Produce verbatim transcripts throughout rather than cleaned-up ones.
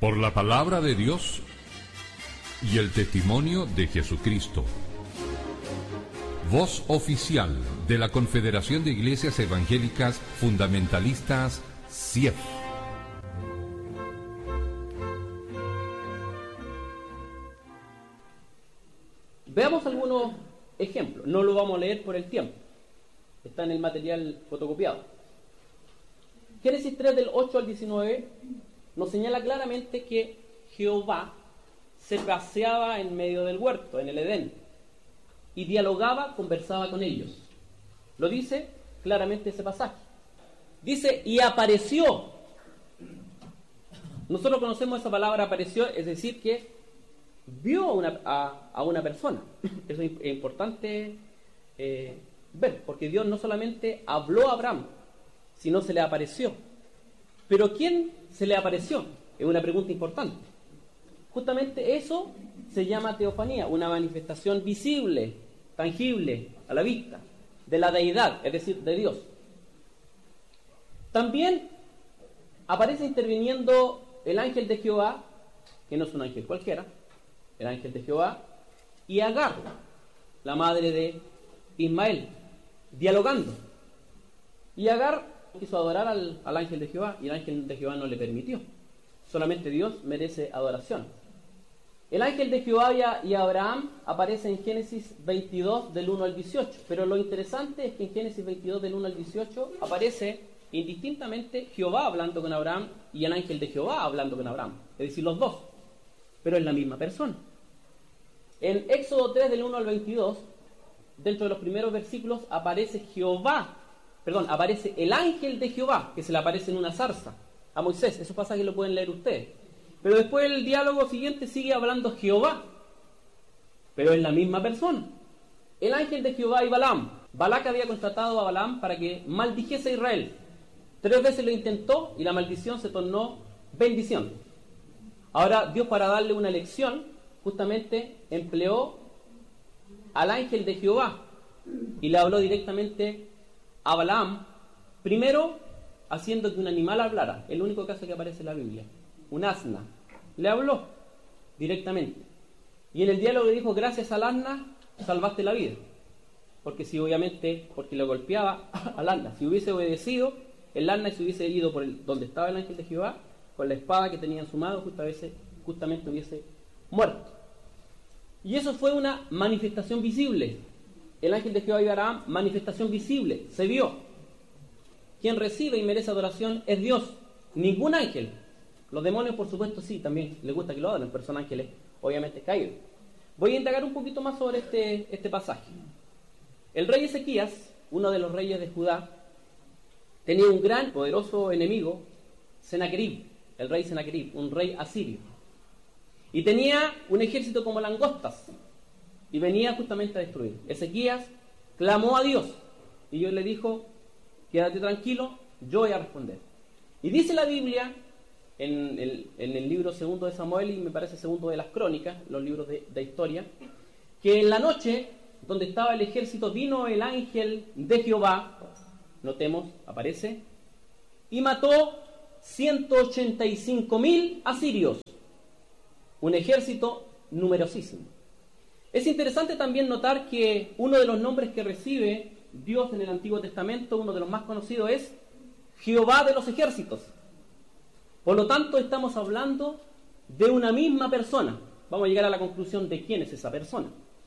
Por la palabra de Dios y el testimonio de Jesucristo. Voz oficial de la Confederación de Iglesias Evangélicas Fundamentalistas, C I E F. Veamos algunos ejemplos. No lo vamos a leer por el tiempo. Está en el material fotocopiado. Génesis tres, del ocho al diecinueve, nos señala claramente que Jehová se paseaba en medio del huerto, en el Edén, y dialogaba, conversaba con ellos. Lo dice claramente ese pasaje. Dice, y apareció. Nosotros conocemos esa palabra apareció, es decir, que vio a una, a, a una persona. Eso es importante eh, ver, porque Dios no solamente habló a Abraham, sino se le apareció. Pero ¿quién se le apareció? Es una pregunta importante. Justamente eso se llama teofanía, una manifestación visible, tangible, a la vista, de la deidad, es decir, de Dios. También aparece interviniendo el ángel de Jehová, que no es un ángel cualquiera, el ángel de Jehová, y Agar, la madre de Ismael, dialogando. Y Agar quiso adorar al, al ángel de Jehová, y el ángel de Jehová no le permitió. Solamente Dios merece adoración. El ángel de Jehová y, a, y Abraham aparece en Génesis veintidós, del uno al dieciocho. Pero lo interesante es que en Génesis veintidós, del uno al dieciocho, aparece indistintamente Jehová hablando con Abraham y el ángel de Jehová hablando con Abraham. Es decir, los dos. Pero es la misma persona. En Éxodo tres, del uno al veintidós, dentro de los primeros versículos, aparece Jehová, perdón, aparece el ángel de Jehová, que se le aparece en una zarza a Moisés. Esos pasajes lo pueden leer ustedes. Pero después el diálogo siguiente sigue hablando Jehová, pero es la misma persona. El ángel de Jehová y Balaam. Balac había contratado a Balaam para que maldijese a Israel. Tres veces lo intentó y la maldición se tornó bendición. Ahora Dios, para darle una lección, justamente empleó al ángel de Jehová y le habló directamente a Balaam, primero haciendo que un animal hablara, el único caso que aparece en la Biblia, un asna. Le habló directamente. Y en el diálogo le dijo, gracias al asna salvaste la vida. Porque si obviamente, porque lo golpeaba al asna, si hubiese obedecido, el asna se hubiese ido por el, donde estaba el ángel de Jehová, con la espada que tenía en su mano, justamente, justamente hubiese muerto. Y eso fue una manifestación visible. El ángel de Jehová y Abraham, manifestación visible, se vio. Quien recibe y merece adoración es Dios, ningún ángel. Los demonios, por supuesto, sí, también les gusta que lo adoren, pero son ángeles obviamente caídos. Voy a indagar un poquito más sobre este, este pasaje. El rey Ezequías, uno de los reyes de Judá, tenía un gran, poderoso enemigo, Senaquerib, el rey Senaquerib, un rey asirio. Y tenía un ejército como langostas, y venía justamente a destruir. Ezequías clamó a Dios, y Dios le dijo, quédate tranquilo, yo voy a responder. Y dice la Biblia, en el, en el libro segundo de Samuel, y me parece segundo de las Crónicas, los libros de, de historia, que en la noche, donde estaba el ejército, vino el ángel de Jehová, notemos, aparece, y mató ciento ochenta y cinco mil asirios, un ejército numerosísimo. Es interesante también notar que uno de los nombres que recibe Dios en el Antiguo Testamento, uno de los más conocidos, es Jehová de los ejércitos. Por lo tanto, estamos hablando de una misma persona. Vamos a llegar a la conclusión de quién es esa persona.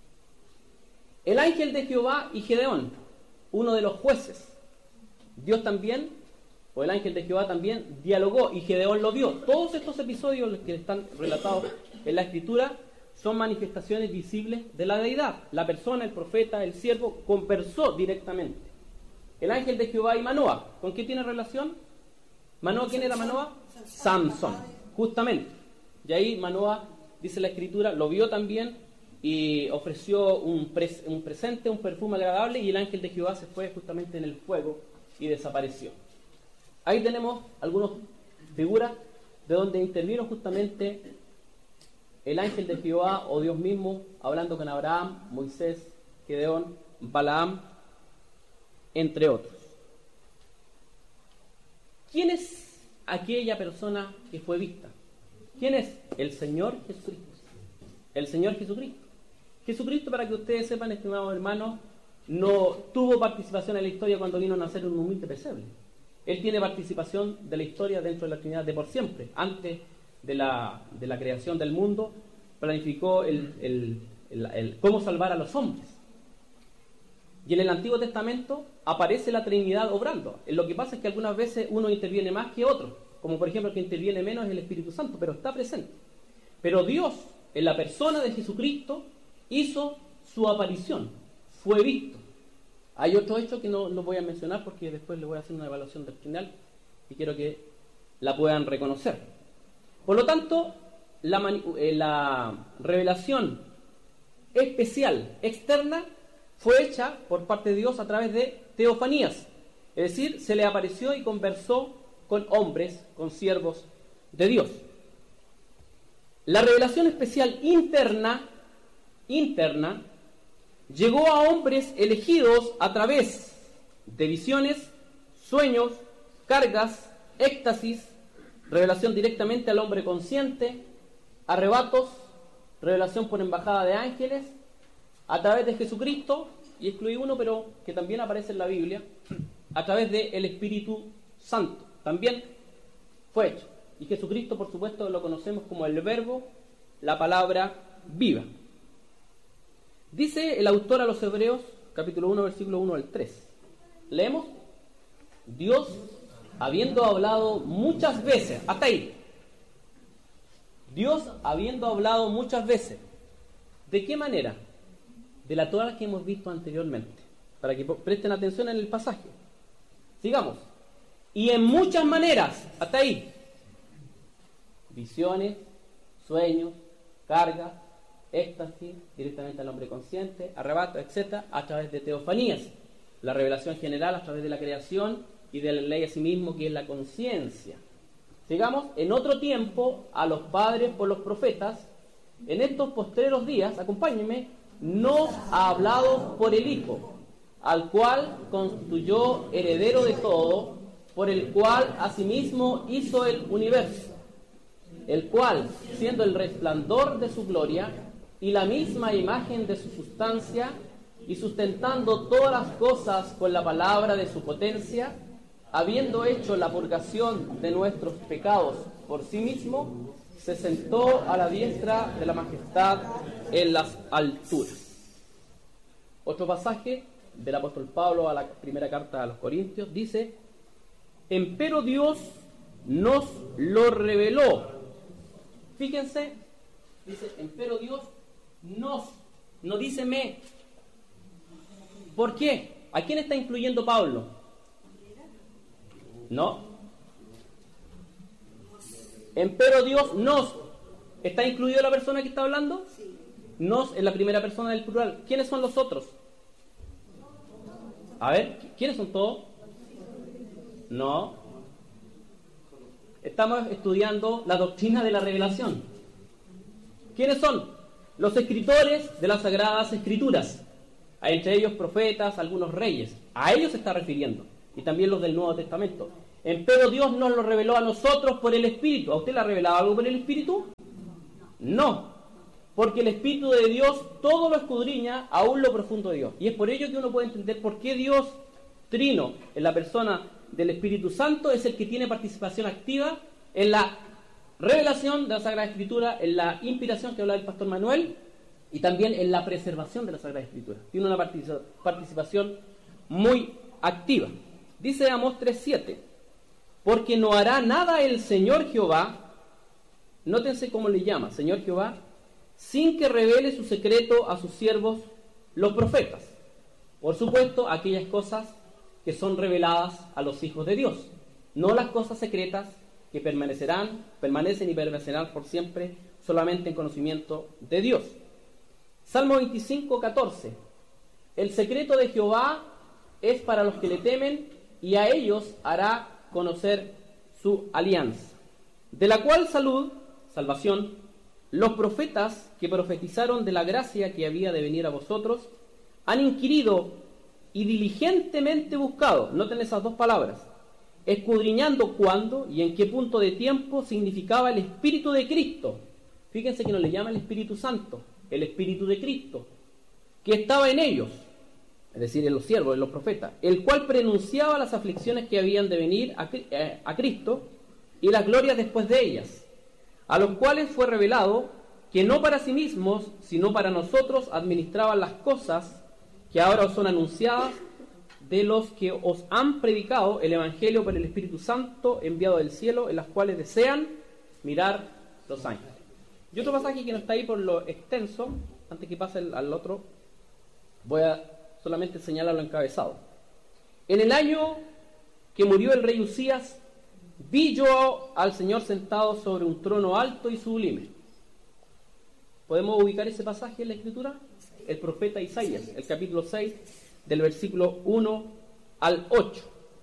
El ángel de Jehová y Gedeón, uno de los jueces. Dios también, o el ángel de Jehová también, dialogó y Gedeón lo vio. Todos estos episodios que están relatados en la Escritura son manifestaciones visibles de la deidad. La persona, el profeta, el siervo, conversó directamente. El ángel de Jehová y Manoa, ¿con qué tiene relación? Manoa, ¿quién era Manoa? Samson, justamente. Y ahí Manoa, dice la Escritura, lo vio también y ofreció un, pres- un presente, un perfume agradable, y el ángel de Jehová se fue justamente en el fuego y desapareció. Ahí tenemos algunas figuras de donde intervino justamente el ángel de Jehová o Dios mismo, hablando con Abraham, Moisés, Gedeón, Balaam, entre otros. ¿Quién es aquella persona que fue vista? ¿Quién es? El Señor Jesucristo. El Señor Jesucristo. Jesucristo, para que ustedes sepan, estimados hermanos, no tuvo participación en la historia cuando vino a nacer en un humilde pesebre. Él tiene participación de la historia dentro de la Trinidad de por siempre. Antes de la, de la creación del mundo, planificó el, el, el, el cómo salvar a los hombres. Y en el Antiguo Testamento aparece la Trinidad obrando. Lo que pasa es que algunas veces uno interviene más que otro, como por ejemplo el que interviene menos es el Espíritu Santo, pero está presente. Pero Dios, en la persona de Jesucristo, hizo su aparición, fue visto. Hay otro hecho que no, no voy a mencionar porque después le voy a hacer una evaluación doctrinal y quiero que la puedan reconocer. Por lo tanto, la, eh, la revelación especial, externa, fue hecha por parte de Dios a través de teofanías. Es decir, se le apareció y conversó con hombres, con siervos de Dios. La revelación especial interna, interna, llegó a hombres elegidos a través de visiones, sueños, cargas, éxtasis, revelación directamente al hombre consciente, arrebatos, revelación por embajada de ángeles, a través de Jesucristo, y excluí uno, pero que también aparece en la Biblia, a través del Espíritu Santo. También fue hecho. Y Jesucristo, por supuesto, lo conocemos como el Verbo, la palabra viva. Dice el autor a los Hebreos, capítulo uno, versículo uno al tres. Leemos: Dios, habiendo hablado muchas veces, hasta ahí. Dios, habiendo hablado muchas veces. ¿De qué manera? De la Torá que hemos visto anteriormente, para que presten atención en el pasaje. Sigamos. Y en muchas maneras, hasta ahí. Visiones, sueños, cargas, éxtasis, directamente al hombre consciente, arrebato, etcétera, a través de teofanías. La revelación general a través de la creación y de la ley a sí mismo, que es la conciencia. Sigamos. En otro tiempo, a los padres por los profetas, en estos postreros días, acompáñenme, nos ha hablado por el Hijo, al cual constituyó heredero de todo, por el cual asimismo hizo el universo, el cual, siendo el resplandor de su gloria y la misma imagen de su sustancia, y sustentando todas las cosas con la palabra de su potencia, habiendo hecho la purgación de nuestros pecados por sí mismo, se sentó a la diestra de la majestad en las alturas. Otro pasaje del apóstol Pablo a la primera carta a los Corintios dice: empero Dios nos lo reveló. Fíjense, dice empero Dios nos, no dice me. ¿Por qué? ¿A quién está incluyendo Pablo? No. Empero Dios nos. ¿Está incluido la persona que está hablando? Nos en la primera persona del plural. ¿Quiénes son los otros? A ver, ¿quiénes son todos? No. Estamos estudiando la doctrina de la revelación. ¿Quiénes son? Los escritores de las Sagradas Escrituras. Hay entre ellos profetas, algunos reyes. A ellos se está refiriendo. Y también los del Nuevo Testamento. Empero Dios nos lo reveló a nosotros por el Espíritu. ¿A usted le ha revelado algo por el Espíritu? No. Porque el Espíritu de Dios todo lo escudriña, aún lo profundo de Dios. Y es por ello que uno puede entender por qué Dios Trino, en la persona del Espíritu Santo, es el que tiene participación activa en la revelación de la Sagrada Escritura, en la inspiración que habla el pastor Manuel, y también en la preservación de la Sagrada Escritura. Tiene una participación muy activa. Dice Amós tres siete: porque no hará nada el Señor Jehová, nótense cómo le llama, Señor Jehová, sin que revele su secreto a sus siervos los profetas. Por supuesto, aquellas cosas que son reveladas a los hijos de Dios, no las cosas secretas que permanecerán, permanecen y permanecerán por siempre solamente en conocimiento de Dios. Salmo veinticinco catorce: el secreto de Jehová es para los que le temen, y a ellos hará conocer su alianza, de la cual salud, salvación, los profetas que profetizaron de la gracia que había de venir a vosotros han inquirido y diligentemente buscado, noten esas dos palabras, escudriñando cuándo y en qué punto de tiempo significaba el Espíritu de Cristo. Fíjense que no le llama el Espíritu Santo, el Espíritu de Cristo, que estaba en ellos, es decir, en los siervos, en los profetas, el cual prenunciaba las aflicciones que habían de venir a, a Cristo y las glorias después de ellas, a los cuales fue revelado que no para sí mismos, sino para nosotros administraban las cosas que ahora os son anunciadas, de los que os han predicado el Evangelio por el Espíritu Santo enviado del cielo, en las cuales desean mirar los ángeles. Y otro pasaje que no está ahí por lo extenso, antes que pase al otro, voy a solamente señalarlo encabezado. En el año que murió el rey Usías, vi yo al Señor sentado sobre un trono alto y sublime. ¿Podemos ubicar ese pasaje en la Escritura? El profeta Isaías, el capítulo seis, del versículo uno al ocho.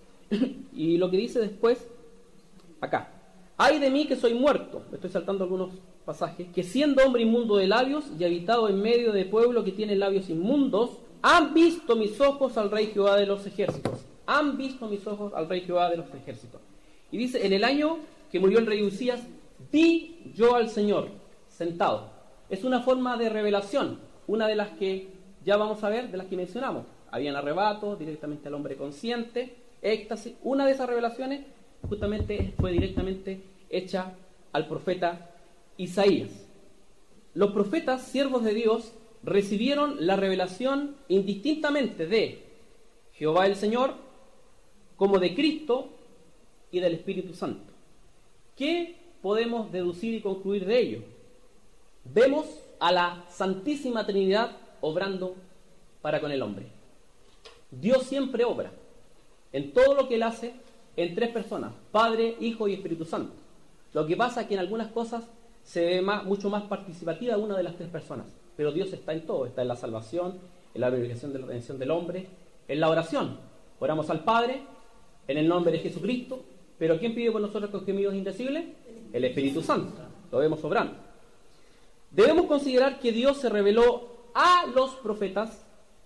Y lo que dice después, acá: ay de mí que soy muerto, me estoy saltando algunos pasajes, que siendo hombre inmundo de labios y habitado en medio de pueblo que tiene labios inmundos, han visto mis ojos al Rey Jehová de los ejércitos. Han visto mis ojos al Rey Jehová de los ejércitos. Y dice, en el año que murió el rey Usías, vi yo al Señor sentado. Es una forma de revelación, una de las que ya vamos a ver, de las que mencionamos. Habían arrebatos directamente al hombre consciente, éxtasis. Una de esas revelaciones justamente fue directamente hecha al profeta Isaías. Los profetas, siervos de Dios, recibieron la revelación indistintamente de Jehová el Señor, como de Cristo y del Espíritu Santo. ¿Qué podemos deducir y concluir de ello? Vemos a la Santísima Trinidad obrando para con el hombre. Dios siempre obra en todo lo que Él hace en tres personas: Padre, Hijo y Espíritu Santo. Lo que pasa es que en algunas cosas se ve más, mucho más participativa una de las tres personas, pero Dios está en todo. Está en la salvación, en la glorificación de la redención del hombre, en la oración. Oramos al Padre en el nombre de Jesucristo, pero ¿quién pide por nosotros con gemidos indecibles? El Espíritu Santo. Lo vemos obrando. Debemos considerar que Dios se reveló a los profetas,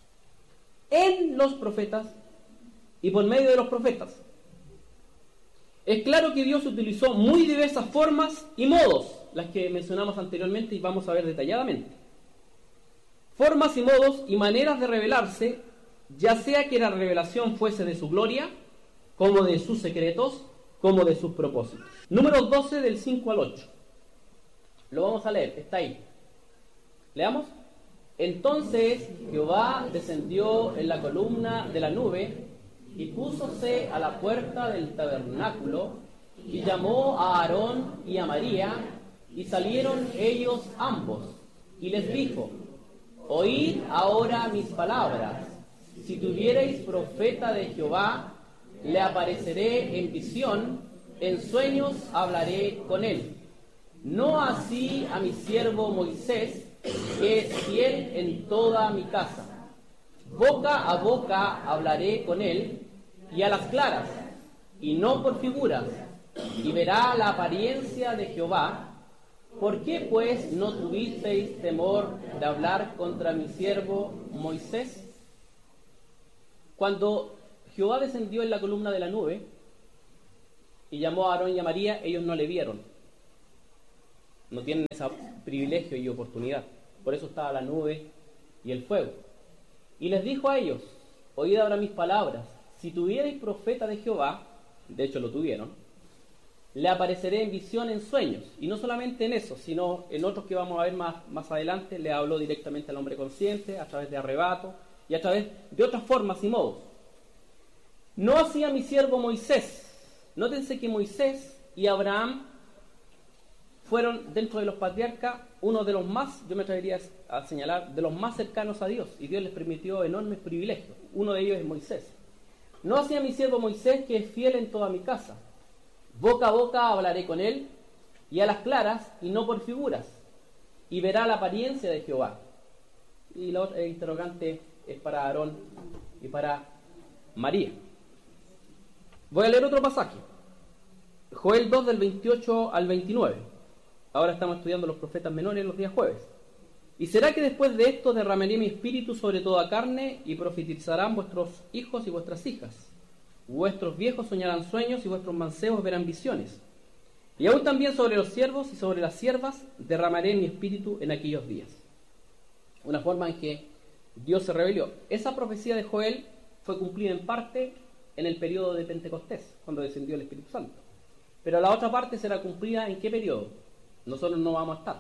en los profetas y por medio de los profetas. Es claro que Dios utilizó muy diversas formas y modos, las que mencionamos anteriormente y vamos a ver detalladamente. Formas y modos y maneras de revelarse, ya sea que la revelación fuese de su gloria, como de sus secretos, como de sus propósitos. Números doce, del cinco al ocho. Lo vamos a leer, está ahí. Leamos. Entonces Jehová descendió en la columna de la nube y púsose a la puerta del tabernáculo y llamó a Aarón y a María, y salieron ellos ambos y les dijo: oíd ahora mis palabras. Si tuvierais profeta de Jehová, le apareceré en visión, en sueños hablaré con él. No así a mi siervo Moisés, que es fiel en toda mi casa. Boca a boca hablaré con él, y a las claras, y no por figuras, y verá la apariencia de Jehová. ¿Por qué pues no tuvisteis temor de hablar contra mi siervo Moisés? Cuando Jehová descendió en la columna de la nube y llamó a Aarón y a María, ellos no le vieron. No tienen ese privilegio y oportunidad. Por eso estaba la nube y el fuego. Y les dijo a ellos: oíd ahora mis palabras. Si tuvierais profeta de Jehová, de hecho lo tuvieron, le apareceré en visión, en sueños. Y no solamente en eso, sino en otros que vamos a ver más, más adelante. Le habló directamente al hombre consciente, a través de arrebato y a través de otras formas y modos. No hacía mi siervo Moisés. Nótense que Moisés y Abraham fueron, dentro de los patriarcas, uno de los más, yo me atrevería a señalar, de los más cercanos a Dios, y Dios les permitió enormes privilegios. Uno de ellos es Moisés. No hacía mi siervo Moisés, que es fiel en toda mi casa. Boca a boca hablaré con él, y a las claras, y no por figuras, y verá la apariencia de Jehová. Y la otra interrogante es para Aarón y para María. Voy a leer otro pasaje. Joel dos, del veintiocho al veintinueve. Ahora estamos estudiando los profetas menores los días jueves. Y será que después de esto derramaré mi espíritu sobre toda carne, y profetizarán vuestros hijos y vuestras hijas. vuestros viejos soñarán sueños y vuestros mancebos verán visiones. Y aún también sobre los siervos y sobre las siervas derramaré mi espíritu en aquellos días. Una forma en que Dios se reveló. Esa profecía de Joel fue cumplida en parte en el periodo de Pentecostés, cuando descendió el Espíritu Santo. Pero la otra parte será cumplida ¿en qué periodo? Nosotros no vamos a estar.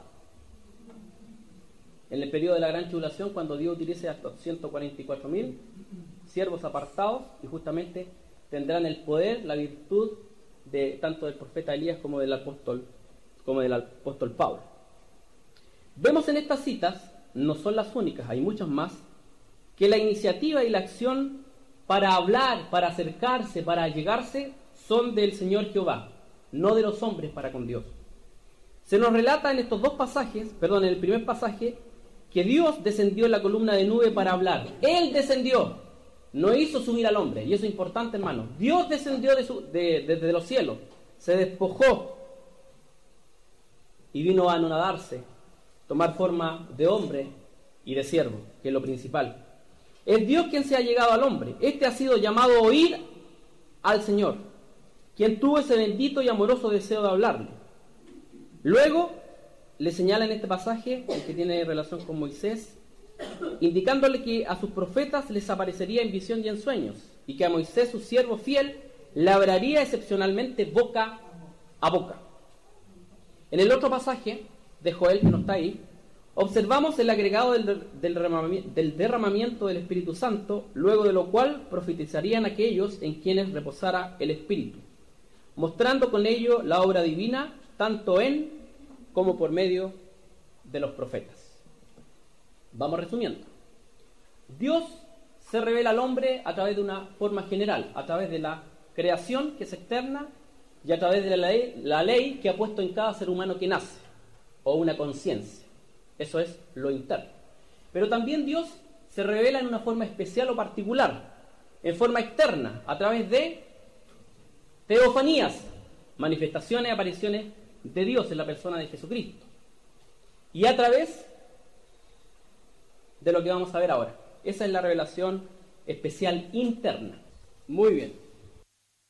En el periodo de la gran tribulación, cuando Dios utilice hasta ciento cuarenta y cuatro mil siervos apartados, y justamente tendrán el poder, la virtud de tanto del profeta Elías como del apóstol, como del apóstol Pablo. Vemos en estas citas, no son las únicas, hay muchas más, que la iniciativa y la acción para hablar, para acercarse, para allegarse, son del Señor Jehová, no de los hombres para con Dios. Se nos relata en estos dos pasajes, perdón, en el primer pasaje, que Dios descendió en la columna de nube para hablar. Él descendió, no hizo subir al hombre, y eso es importante, hermano. Dios descendió de su, de, de, de los cielos, se despojó y vino a anonadarse, tomar forma de hombre y de siervo, que es lo principal. Es Dios quien se ha llegado al hombre. Este ha sido llamado a oír al Señor, quien tuvo ese bendito y amoroso deseo de hablarle. Luego le señala en este pasaje, el que tiene relación con Moisés, indicándole que a sus profetas les aparecería en visión y en sueños, y que a Moisés, su siervo fiel, le hablaría excepcionalmente boca a boca. En el otro pasaje de Joel, que no está ahí, observamos el agregado del, del, del derramamiento del Espíritu Santo, luego de lo cual profetizarían aquellos en quienes reposara el Espíritu, mostrando con ello la obra divina, tanto en como por medio de los profetas. Vamos resumiendo. Dios se revela al hombre a través de una forma general, a través de la creación, que es externa, y a través de la ley, la ley que ha puesto en cada ser humano que nace, o una conciencia. Eso es lo interno. Pero también Dios se revela en una forma especial o particular, en forma externa, a través de teofanías, manifestaciones, apariciones de Dios en la persona de Jesucristo. Y a través de lo que vamos a ver ahora. Esa es la revelación especial interna. Muy bien.